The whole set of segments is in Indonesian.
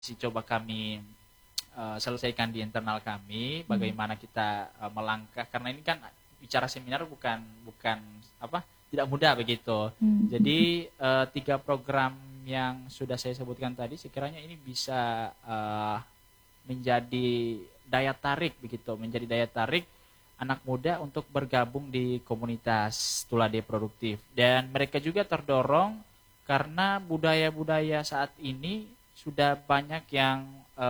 coba kami selesaikan di internal kami, bagaimana kita melangkah, karena ini kan bicara seminar bukan tidak mudah begitu. Jadi 3 program yang sudah saya sebutkan tadi sekiranya ini bisa menjadi daya tarik begitu, menjadi daya tarik anak muda untuk bergabung di komunitas Tulade Produktif, dan mereka juga terdorong karena budaya-budaya saat ini sudah banyak yang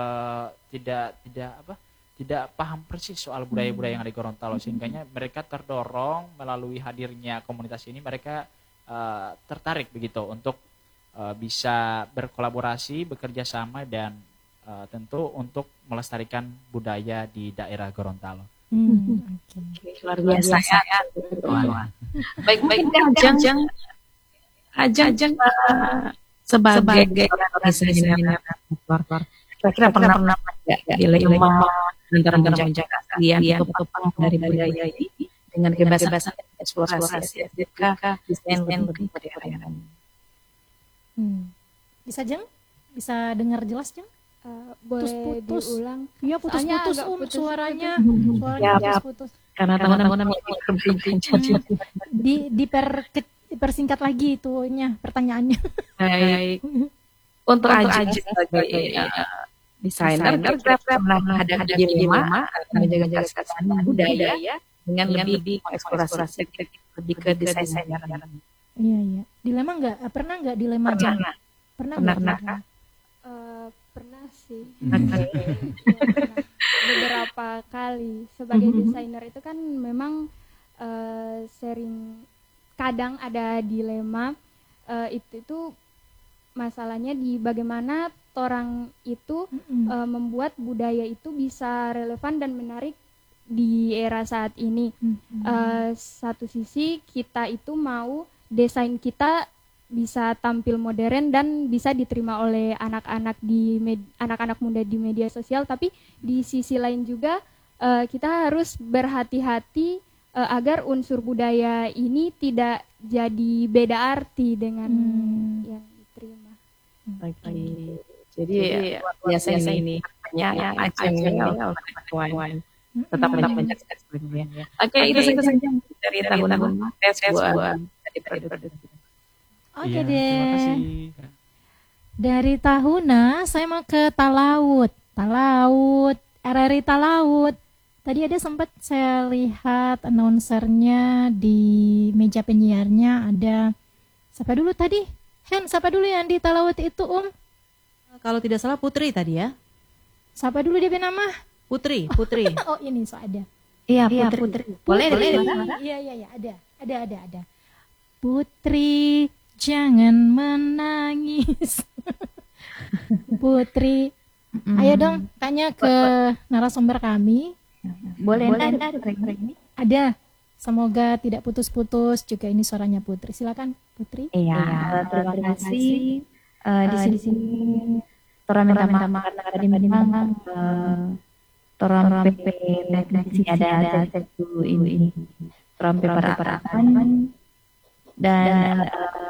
tidak paham persis soal budaya-budaya yang ada di Gorontalo, sehingga mereka terdorong melalui hadirnya komunitas ini, mereka tertarik begitu untuk bisa berkolaborasi, bekerja sama, dan tentu untuk melestarikan budaya di daerah Gorontalo. Luar biasa ya. Baik, ajang sebagai organisasi kira-kira pernah dilema antara menjaga keaslian atau dari budaya ini dengan kebebasan eksplorasi ketika desain lebih modern. Bisa Jeng? Bisa dengar jelas Jeng? Boleh diulang? Iya, putus-putus suaranya. Suaranya putus-putus. Karena teman-teman dipersingkat lagi itunya pertanyaannya. Baik. Untuk Aji sebagai desainer, kita pernah ada dilema menjaga keaslian budaya dengan lebih mengeksplorasi lebih ke desain. Iya. Dilema nggak? Pernah nggak dilema? Pernah. Pernah sih. Beberapa kali. Sebagai desainer itu kan memang sering kadang ada dilema. Itu masalahnya di bagaimana orang itu membuat budaya itu bisa relevan dan menarik di era saat ini. Satu sisi kita itu mau desain kita bisa tampil modern dan bisa diterima oleh anak-anak muda di media sosial, tapi di sisi lain juga kita harus berhati-hati agar unsur budaya ini tidak jadi beda arti dengan yang diterima. Oke. Jadi biasanya ini hanya ajang tetap menjaga sebenarnya. Oke, itu saja dari tahun tes buat dari produk. Oke deh. Dari Tahuna saya mau ke Talaut, RRI Talaut. Tadi ada sempat saya lihat announcernya di meja penyiarnya ada. Siapa dulu tadi? Siapa dulu yang di Talaut itu Kalau tidak salah Putri tadi ya. Siapa dulu dia nama? Putri. Oh ini so ada. Iya Putri. Boleh. Iya ada. Putri jangan menangis. Putri, ayo dong tanya ke narasumber kami. Boleh ada. Semoga tidak putus-putus juga ini suaranya Putri. Silakan Putri. Iya, terima kasih. Di sini Tora minta maaf karena tadi memang Tora PP ada satu ini Tora peralatan dan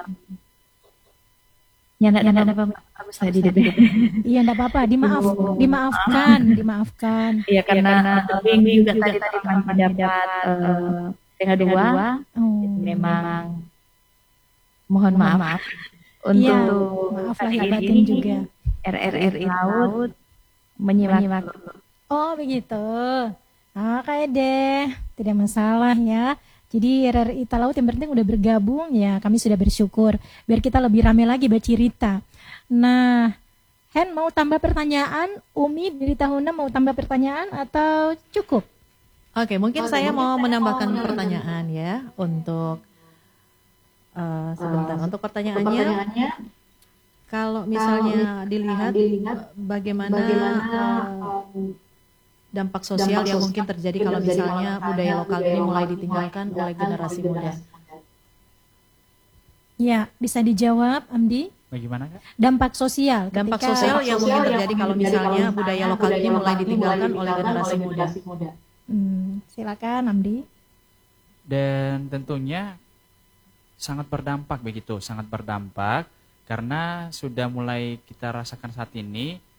enggak bagus tadi deh. Iya enggak apa-apa, dimaafkan. Iya karena minggu juga tadi mendapat tengah 2. Memang mohon maaf untuk maaf lahir batin juga. RRI Laut menyimak. Oh begitu. Oke deh, tidak masalah ya. Jadi RRI Talaut yang penting udah bergabung ya, kami sudah bersyukur. Biar kita lebih ramai lagi bercerita. Nah, Hen mau tambah pertanyaan? Umi dari Tahuna mau tambah pertanyaan atau cukup? Oke, mungkin saya mau menambahkan pertanyaan ya untuk sebentar. Untuk pertanyaannya, kalau misalnya dilihat bagaimana dampak sosial yang mungkin terjadi kalau misalnya budaya lokal ini mulai ditinggalkan oleh generasi muda. Ya, bisa dijawab, Amdi? Bagaimana, Kak? Dampak sosial yang mungkin terjadi kalau misalnya budaya lokal ini mulai ditinggalkan oleh generasi muda. Silakan, Amdi. Dan tentunya sangat berdampak karena sudah mulai kita rasakan saat ini